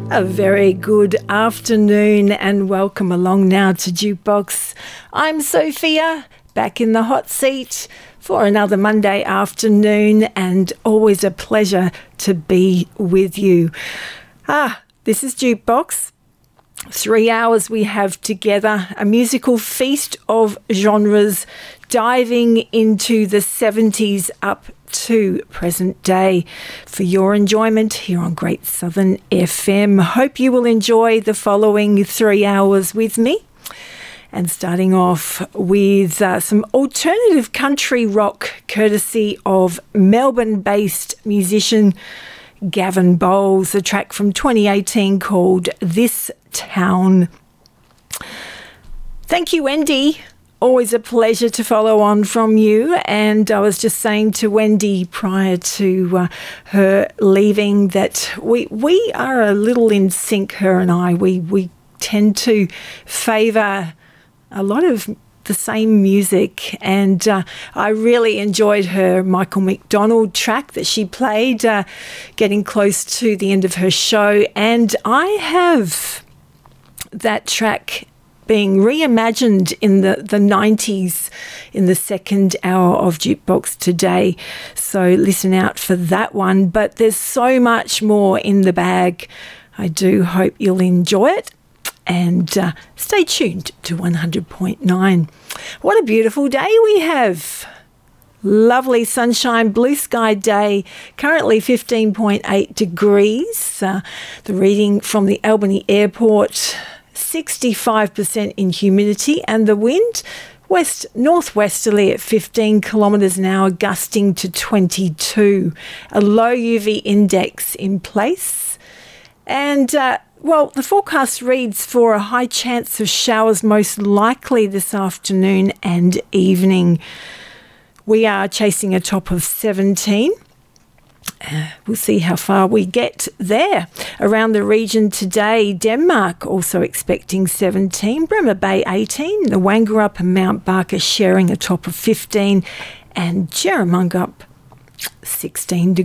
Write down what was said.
A very good afternoon and welcome along now to Jukebox. I'm Sophia, back in the hot seat for another Monday afternoon, and always a pleasure to be with you. This is Jukebox. 3 hours we have together, a musical feast of genres, diving into the 70s up to present day for your enjoyment here on Great Southern FM. Hope you will enjoy the following 3 hours with me. And starting off with some alternative country rock, courtesy of Melbourne-based musician Gavin Bowles, a track from 2018 called This Town. Thank you, Wendy. Always a pleasure to follow on from you. And I was just saying to Wendy prior to her leaving that we are a little in sync, her and I. We tend to favour a lot of the same music, and I really enjoyed her Michael McDonald track that she played, getting close to the end of her show, and I have that track being reimagined in the 90s in the second hour of Jukebox today, so listen out for that one. But there's so much more in the bag. I do hope you'll enjoy it. And stay tuned to 100.9. What a beautiful day we have. Lovely sunshine, blue sky day. Currently 15.8 degrees. The reading from the Albany Airport, 65% in humidity, and the wind west-northwesterly at 15 kilometres an hour, gusting to 22. A low UV index in place. And well, the forecast reads for a high chance of showers most likely this afternoon and evening. We are chasing a top of 17. We'll see how far we get there. Around the region today, Denmark also expecting 17, Bremer Bay 18, the Wangerup and Mount Barker sharing a top of 15, and Jerramungup 16 degrees.